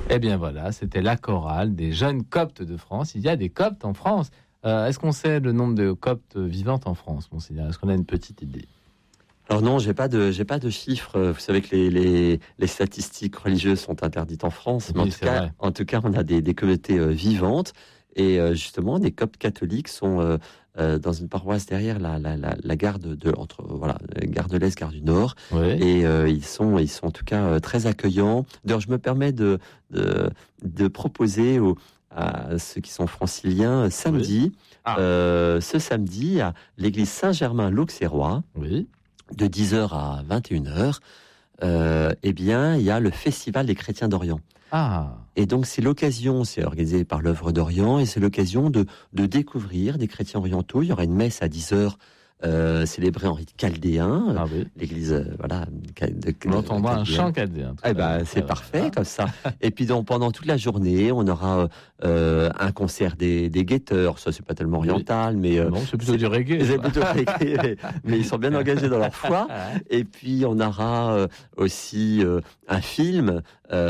Eh bien voilà, c'était la chorale des jeunes coptes de France. Il y a des coptes en France. Est-ce qu'on sait le nombre de coptes vivantes en France, monseigneur ? Est-ce qu'on a une petite idée ? Alors non, j'ai pas de chiffres. Vous savez que les statistiques religieuses sont interdites en France, mais en tout cas, on a des communautés vivantes. Et justement, des coptes catholiques sont dans une paroisse derrière la gare gare de l'Est, gare du Nord. Oui. Et ils sont en tout cas très accueillants. D'ailleurs, je me permets de proposer à ceux qui sont franciliens samedi, ce samedi à l'église Saint-Germain-l'Auxerrois, de 10h à 21h. Eh bien, il y a le Festival des chrétiens d'Orient. Et donc c'est l'occasion, c'est organisé par l'œuvre d'Orient, et c'est l'occasion de découvrir des chrétiens orientaux. Il y aura une messe à 10h célébrée en rite chaldéen, l'église on entendra un chant chaldéen. C'est parfait comme ça. Et puis pendant toute la journée, on aura un concert des guetteurs. Ça c'est pas tellement oriental, mais non, c'est plutôt du reggae. C'est plutôt reggae, mais ils sont bien engagés dans leur foi. Et puis on aura aussi un film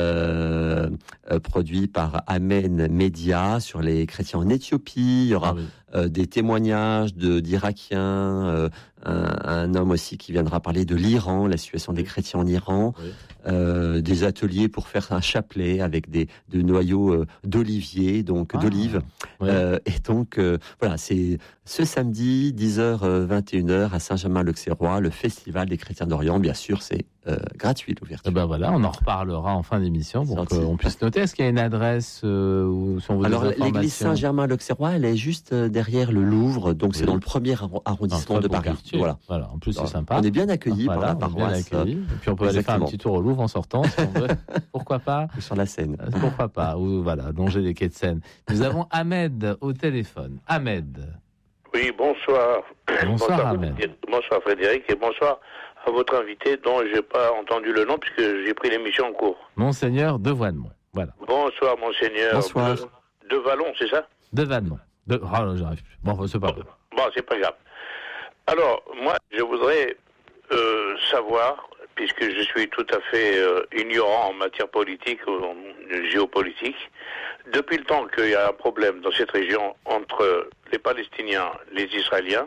produit par Amen Media sur les chrétiens en Éthiopie. Il y aura des témoignages d'Irakiens, un homme aussi qui viendra parler de l'Iran, la situation des chrétiens en Iran, des ateliers pour faire un chapelet avec de noyaux d'olivier, donc d'olive. Et donc voilà, c'est ce samedi 10h 21h à Saint-Germain-l'Auxerrois, le Festival des chrétiens d'Orient. Bien sûr, c'est gratuit l'ouverture. Voilà, on en reparlera en fin d'émission pour qu'on puisse noter. Est-ce qu'il y a une adresse où si on veut Alors, des informations ? l'église Saint-Germain-l'Auxerrois, elle est juste derrière le Louvre, donc c'est dans le premier arrondissement de Paris. Voilà, en plus c'est sympa. On est bien accueillis par la paroisse. Et puis on peut aller faire un petit tour au Louvre en sortant, si on veut. Pourquoi pas ? Ou sur la Seine. Pourquoi pas ? Ou longer les quais de Seine. Nous avons Ahmed au téléphone. Ahmed. Oui, bonsoir. Bonsoir Ahmed. Bonsoir Frédéric et bonsoir à votre invité dont je n'ai pas entendu le nom puisque j'ai pris l'émission en cours. Monseigneur de Valmont. Voilà. Bonsoir Monseigneur. Bonsoir. De Vallon, c'est ça ? De Valmont. J'arrive plus. Bon, c'est pas grave. Bon, c'est pas grave. Alors, moi, je voudrais savoir, puisque je suis tout à fait ignorant en matière politique ou géopolitique, depuis le temps qu'il y a un problème dans cette région entre les Palestiniens, les Israéliens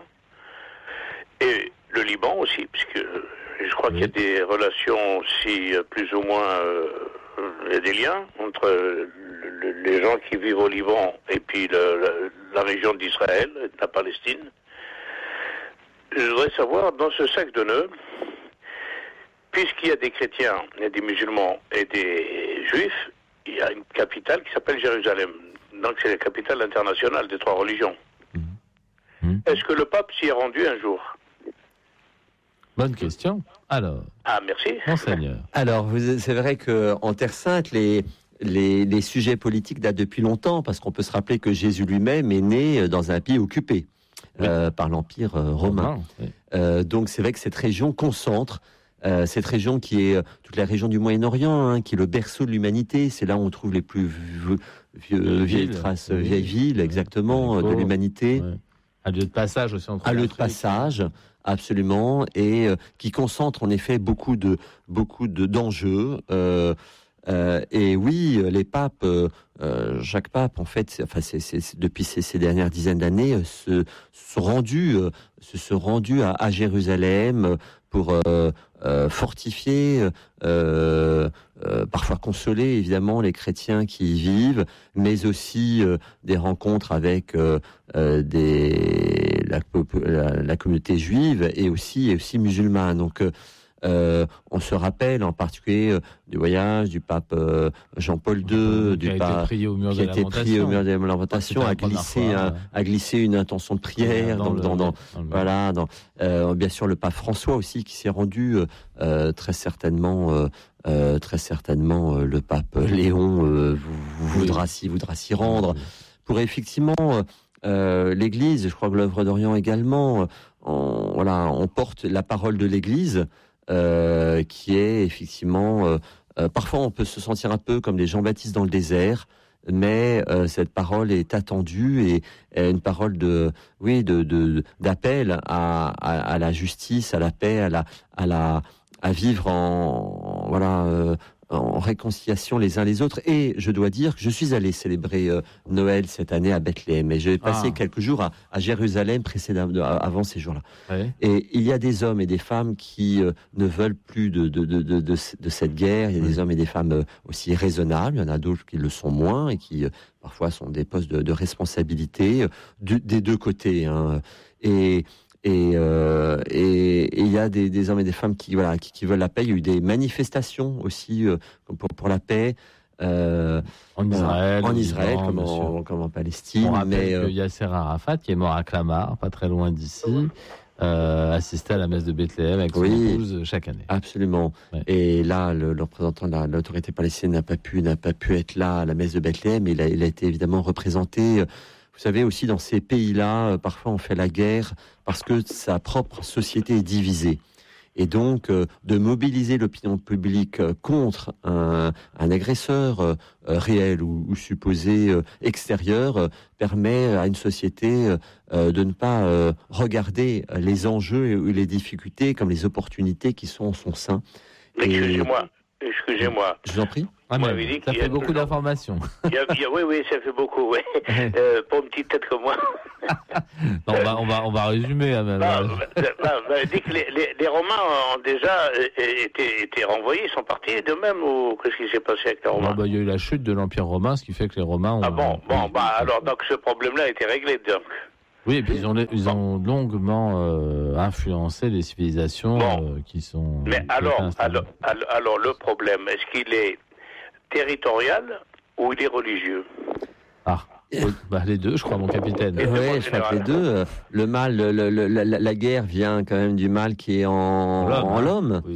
et le Liban aussi, puisque je crois qu'il y a des relations aussi plus ou moins, il y a des liens entre les gens qui vivent au Liban et puis la région d'Israël, la Palestine. Je voudrais savoir, dans ce sac de nœuds, puisqu'il y a des chrétiens, il y a des musulmans et des juifs, il y a une capitale qui s'appelle Jérusalem. Donc c'est la capitale internationale des trois religions. Est-ce que le pape s'y est rendu un jour ? Bonne question. Alors. Merci. Monseigneur. Alors, c'est vrai qu'en Terre Sainte, les sujets politiques datent depuis longtemps, parce qu'on peut se rappeler que Jésus lui-même est né dans un pays occupé par l'Empire romain. Donc c'est vrai que cette région concentre, cette région qui est toute la région du Moyen-Orient, qui est le berceau de l'humanité. C'est là où on trouve les plus vieilles traces, vieilles villes, exactement, de l'humanité. Un lieu de passage aussi entre un lieu de passage, absolument, et qui concentre en effet beaucoup d'enjeux. Et oui, les papes, Jacques Pape, en fait, c'est depuis ces dernières dizaines d'années, se sont rendus à Jérusalem pour fortifier, parfois consoler évidemment les chrétiens qui y vivent, mais aussi des rencontres avec la communauté juive et aussi musulmane. Donc on se rappelle en particulier du voyage du pape Jean-Paul II, qui a été prié au mur de la lamentation, a glissé une intention de prière bien sûr le pape François aussi qui s'est rendu très certainement le pape Léon voudra s'y rendre pour effectivement l'Église. Je crois que l'œuvre d'Orient également, on porte la parole de l'Église. Qui est effectivement parfois on peut se sentir un peu comme des Jean-Baptiste dans le désert, mais cette parole est attendue et une parole d'appel à la justice, à la paix, à vivre en réconciliation les uns les autres. Et je dois dire que je suis allé célébrer Noël cette année à Bethléem. Et j'ai passé quelques jours à Jérusalem avant ces jours-là. Oui. Et il y a des hommes et des femmes qui ne veulent plus de cette guerre. Il y a des hommes et des femmes aussi raisonnables. Il y en a d'autres qui le sont moins et qui parfois sont des postes de responsabilité des deux côtés. Hein. Et il y a des hommes et des femmes qui veulent la paix. Il y a eu des manifestations aussi pour la paix. En Israël, comme en Palestine. On rappelle que Yasser Arafat, qui est mort à Clamart, pas très loin d'ici, assistait à la messe de Bethléem avec son épouse chaque année. Absolument. Ouais. Et là, le représentant de l'autorité palestinienne n'a pas pu être là à la messe de Bethléem. Il a été évidemment représenté. Vous savez, aussi dans ces pays-là, parfois on fait la guerre parce que sa propre société est divisée. Et donc, de mobiliser l'opinion publique contre un agresseur réel ou supposé extérieur permet à une société de ne pas regarder les enjeux et les difficultés comme les opportunités qui sont en son sein. Excusez-moi. Je vous en prie. Ça fait beaucoup d'informations. Oui, ça fait beaucoup. Oui. Pour une petite tête comme moi. Non, on va résumer. Dit que les Romains ont déjà été renvoyés, ils sont partis d'eux-mêmes, ou qu'est-ce qui s'est passé avec les Romains? Il y a eu la chute de l'Empire romain, ce qui fait que les Romains ont... alors donc ce problème-là a été réglé, donc. Oui, et puis ils ont longuement influencé les civilisations qui sont... Mais alors, le problème, est-ce qu'il est territorial ou il est religieux? Les deux, je crois, mon capitaine. Oui, je crois que les deux. Le mal, la guerre vient quand même du mal qui est en l'homme. Oui.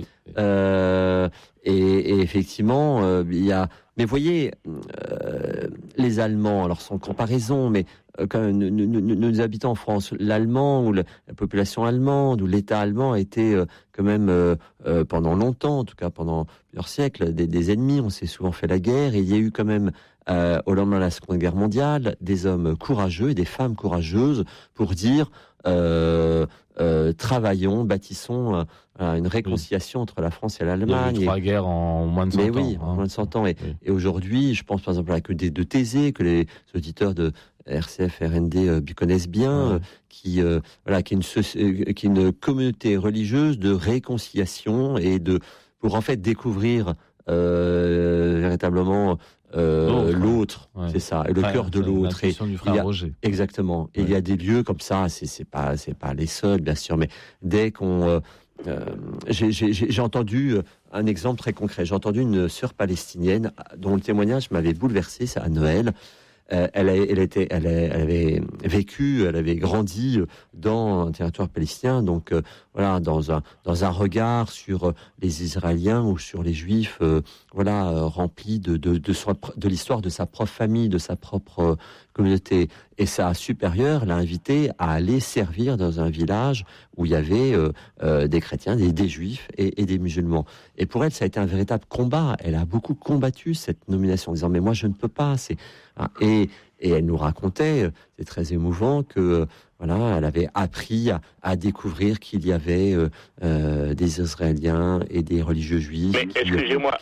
Et effectivement, il y a... Mais voyez, les Allemands, alors sans comparaison, mais quand même, nous habitons en France, l'allemand ou la population allemande ou l'État allemand a été quand même pendant longtemps, en tout cas pendant plusieurs siècles, des ennemis. On s'est souvent fait la guerre et il y a eu quand même au lendemain de la Seconde Guerre mondiale des hommes courageux et des femmes courageuses pour dire travaillons, bâtissons une réconciliation entre la France et l'Allemagne. Il y a eu 3 guerres en moins de 100 ans. Oui, en moins de 100 ans. Et aujourd'hui, je pense par exemple à la Côte de Thésée, que les auditeurs de RCF, RND connaissent bien, qui est une communauté religieuse de réconciliation et pour en fait découvrir véritablement l'autre, c'est ça, et le cœur de l'autre. Et du frère Roger. Exactement. Et il y a des lieux comme ça, c'est pas les seuls, bien sûr, mais dès qu'on j'ai entendu un exemple très concret. J'ai entendu une sœur palestinienne dont le témoignage m'avait bouleversé, c'est à Noël. Elle avait vécu, elle avait grandi dans un territoire palestinien, donc dans un regard sur les Israéliens ou sur les Juifs, rempli de l'histoire de sa propre famille, de sa propre communauté. Et sa supérieure l'a invitée à aller servir dans un village où il y avait des chrétiens, des Juifs et des musulmans. Et pour elle, ça a été un véritable combat. Elle a beaucoup combattu cette nomination en disant mais moi je ne peux pas. Et elle nous racontait, c'est très émouvant, que elle avait appris à découvrir qu'il y avait des Israéliens et des religieux juifs. Mais excusez-moi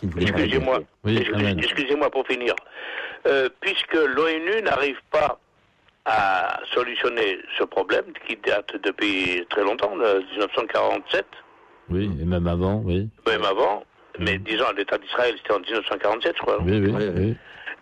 pour finir. Puisque l'ONU n'arrive pas à solutionner ce problème qui date depuis très longtemps, de 1947. Oui, et même avant, oui. Même avant, mais disons l'État d'Israël, c'était en 1947, je crois. Oui.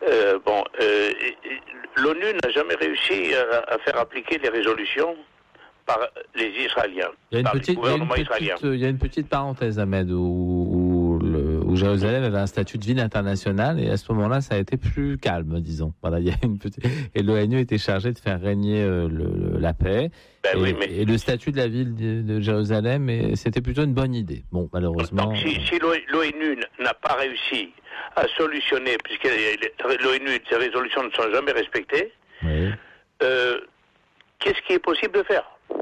L'ONU n'a jamais réussi à faire appliquer les résolutions par les Israéliens, le gouvernement israélien. Il y a une petite parenthèse, Ahmed, où Jérusalem avait un statut de ville internationale, et à ce moment-là, ça a été plus calme, disons. Voilà, il y a et l'ONU était chargée de faire régner la paix. Et le statut de la ville de Jérusalem, c'était plutôt une bonne idée. Bon, malheureusement. Donc, si l'ONU n'a pas réussi à solutionner, puisque l'ONU, ses résolutions ne sont jamais respectées, qu'est-ce qui est possible de faire?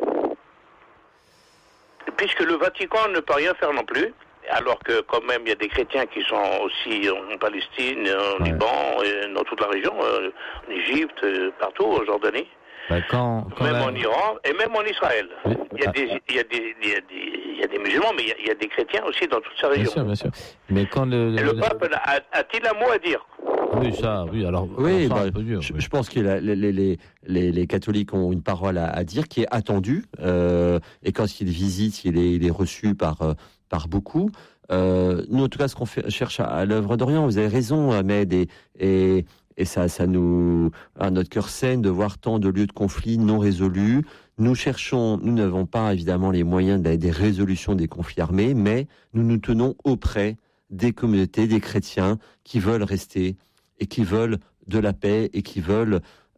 Puisque le Vatican ne peut rien faire non plus, alors que quand même il y a des chrétiens qui sont aussi en Palestine, en Liban, et dans toute la région, en Égypte, partout, en Jordanie. Même en Iran et même en Israël. Il y y a des musulmans, mais il y a des chrétiens aussi dans toute sa région. Bien sûr. Mais quand le pape a-t-il un mot à dire? Oui, alors... Oui, je pense que les catholiques ont une parole à dire qui est attendue, et quand ils visitent, il est reçu par beaucoup. Nous, en tout cas, ce qu'on cherche à l'œuvre d'Orient, vous avez raison, Ahmed, et ça nous, à notre cœur saigne de voir tant de lieux de conflits non résolus. Nous n'avons pas évidemment les moyens des résolutions des conflits armés, mais nous nous tenons auprès des communautés, des chrétiens qui veulent rester et qui veulent de la paix et qui veulent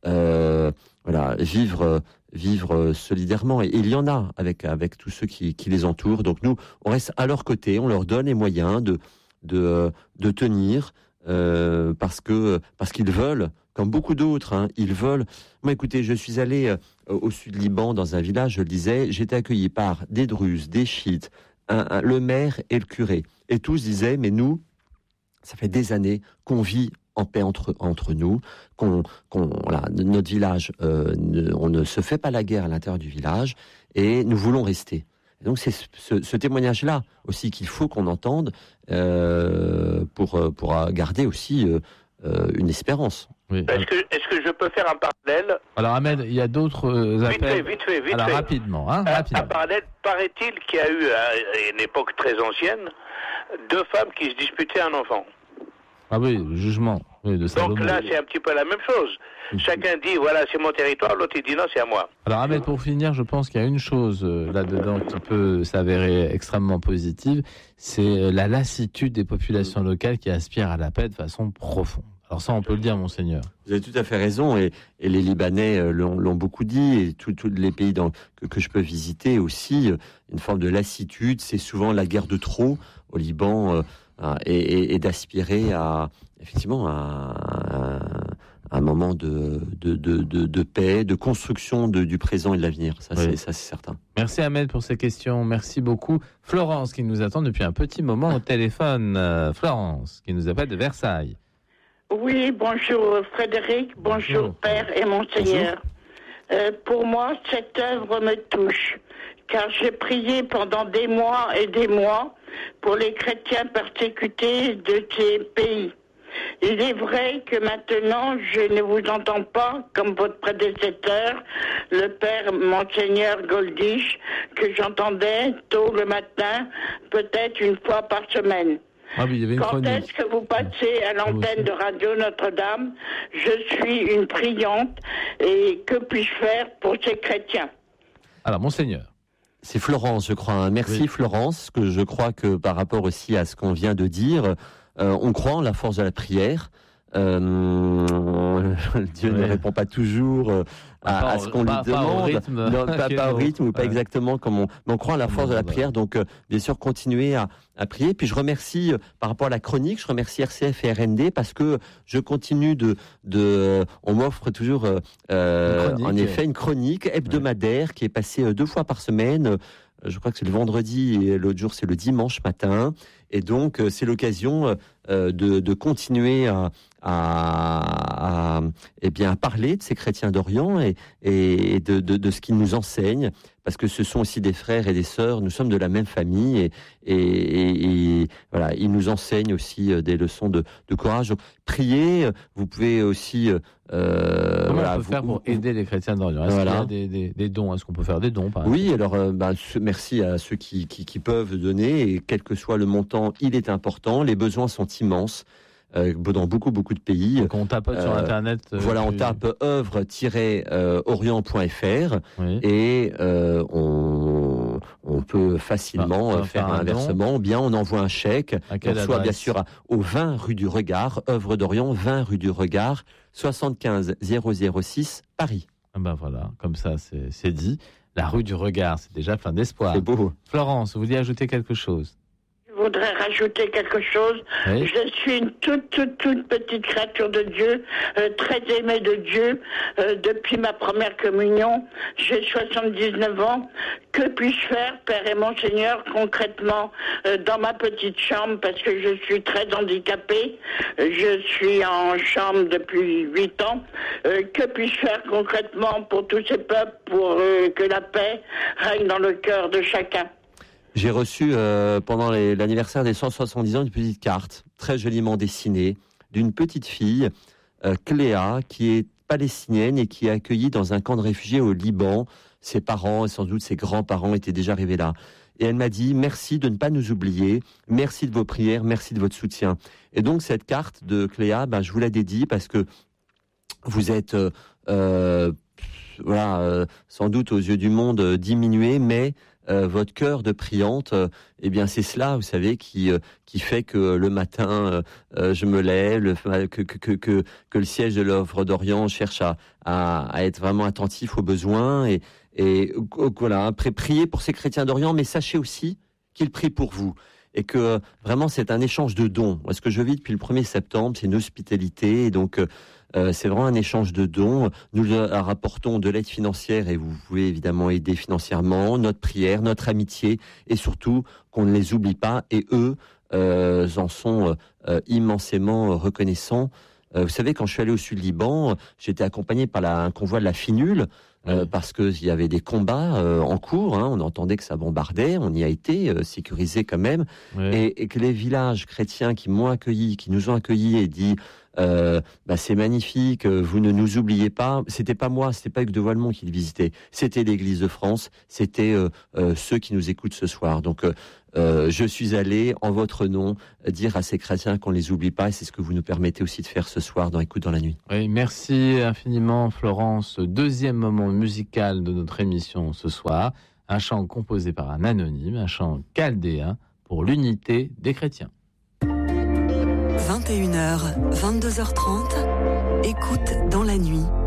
vivre solidairement. Et il y en a avec tous ceux qui les entourent. Donc nous, on reste à leur côté, on leur donne les moyens de tenir, parce qu'ils veulent, comme beaucoup d'autres, ils veulent. Moi, écoutez, je suis allé au sud Liban, dans un village, je le disais, j'étais accueilli par des Druzes, des Chiites, le maire et le curé. Et tous disaient, mais nous, ça fait des années qu'on vit en paix entre nous, notre village, on ne se fait pas la guerre à l'intérieur du village, et nous voulons rester. Et donc c'est ce témoignage-là aussi qu'il faut qu'on entende pour garder aussi une espérance. Oui. Est-ce que je peux faire un parallèle? Alors Ahmed, il y a d'autres appels. Vite fait. Rapidement. Un parallèle, paraît-il qu'il y a eu à une époque très ancienne 2 femmes qui se disputaient un enfant. Ah oui, le jugement. Oui, de Salomon. Donc là, c'est un petit peu la même chose. Chacun dit, voilà, c'est mon territoire, l'autre il dit, non, c'est à moi. Alors Ahmed, pour finir, je pense qu'il y a une chose là-dedans qui peut s'avérer extrêmement positive, c'est la lassitude des populations locales qui aspirent à la paix de façon profonde. Alors ça, on peut le dire, monseigneur. Vous avez tout à fait raison, et les Libanais l'ont beaucoup dit, et tous les pays que je peux visiter aussi, une forme de lassitude, c'est souvent la guerre de trop au Liban, et d'aspirer effectivement à un moment de paix, de construction du présent et de l'avenir. Ça, oui. C'est certain. Merci Ahmed pour ces questions. Merci beaucoup. Florence qui nous attend depuis un petit moment au téléphone. Florence qui nous appelle de Versailles. Oui, bonjour Frédéric, bonjour Père et Monseigneur. Pour moi, cette œuvre me touche, car j'ai prié pendant des mois et des mois pour les chrétiens persécutés de ces pays. Il est vrai que maintenant, je ne vous entends pas comme votre prédécesseur, le Père Monseigneur Goldish, que j'entendais tôt le matin, peut-être une fois par semaine. Ah oui, il y avait une Quand chronique. est-ce que vous passez à l'antenne de Radio Notre-Dame? Je suis une priante, et que puis-je faire pour ces chrétiens? Alors, Monseigneur. C'est Florence, je crois. Merci oui. Florence, que je crois que par rapport aussi à ce qu'on vient de dire, on croit en la force de la prière. Dieu ne répond pas toujours à ce qu'on lui demande, pas au rythme ou pas exactement comme mais on croit en la force de la prière. Donc bien sûr continuer à prier. Puis je remercie par rapport à la chronique, je remercie RCF et RND parce que je continue on m'offre toujours en effet une chronique hebdomadaire qui est passée 2 fois par semaine. Je crois que c'est le vendredi et l'autre jour c'est le dimanche matin. Et donc c'est l'occasion de continuer à parler de ces chrétiens d'Orient et de ce qu'ils nous enseignent, parce que ce sont aussi des frères et des sœurs, nous sommes de la même famille et voilà, ils nous enseignent aussi des leçons de courage. Donc, priez, vous pouvez aussi comment on peut faire pour aider les chrétiens d'Orient? Est-ce qu'il y a des dons? Est-ce qu'on peut faire des dons par Oui, alors merci à ceux qui peuvent donner, et quel que soit le montant, il est important. Les besoins sont immenses dans beaucoup de pays. Donc on tape sur internet. On tape œuvre-orient.fr oui. Et on peut facilement faire un versement. Bien, on envoie un chèque. On reçoit bien sûr au 20 rue du Regard, œuvre d'Orient, 20 rue du Regard, 75 006 Paris. Ben voilà, comme ça c'est dit. La rue du Regard, c'est déjà plein d'espoir. C'est beau. Florence, vous vouliez ajouter quelque chose? Je voudrais rajouter quelque chose. Oui. Je suis une toute petite créature de Dieu, très aimée de Dieu depuis ma première communion. J'ai 79 ans. Que puis-je faire, Père et Monseigneur, concrètement dans ma petite chambre, parce que je suis très handicapée. Je suis en chambre depuis 8 ans. Que puis-je faire concrètement pour tous ces peuples, pour que la paix règne dans le cœur de chacun? J'ai reçu pendant l'anniversaire des 170 ans une petite carte très joliment dessinée d'une petite fille, Cléa, qui est palestinienne et qui est accueillie dans un camp de réfugiés au Liban. Ses parents et sans doute ses grands-parents étaient déjà arrivés là. Et elle m'a dit merci de ne pas nous oublier, merci de vos prières, merci de votre soutien. Et donc cette carte de Cléa, je vous la dédie parce que vous êtes sans doute aux yeux du monde diminué, mais votre cœur de priante, c'est cela, vous savez, qui fait que le matin, je me lève, que le siège de l'œuvre d'Orient cherche à être vraiment attentif aux besoins et voilà, après prier pour ces chrétiens d'Orient, mais sachez aussi qu'ils prient pour vous. Et que vraiment c'est un échange de dons. Moi, ce que je vis depuis le 1er septembre, c'est une hospitalité, et donc c'est vraiment un échange de dons. Nous rapportons de l'aide financière et vous pouvez évidemment aider financièrement, notre prière, notre amitié et surtout qu'on ne les oublie pas et eux en sont immensément reconnaissants. Vous savez, quand je suis allé au Sud-Liban, j'étais accompagné par un convoi de la FINUL parce qu'il y avait des combats en cours, on entendait que ça bombardait, on y a été sécurisé quand même, et que les villages chrétiens qui m'ont accueilli, qui nous ont accueillis et dit c'est magnifique, vous ne nous oubliez pas. C'était pas moi, c'était pas Hugues de Voilemont qui le visitait, c'était l'Église de France, c'était ceux qui nous écoutent ce soir. Donc je suis allé en votre nom dire à ces chrétiens qu'on les oublie pas, et c'est ce que vous nous permettez aussi de faire ce soir dans Écoute dans la nuit. Oui, merci infiniment Florence. Deuxième moment musical de notre émission ce soir, un chant composé par un anonyme, un chant chaldéen pour l'unité des chrétiens. 21h, 22h30, écoute dans la nuit.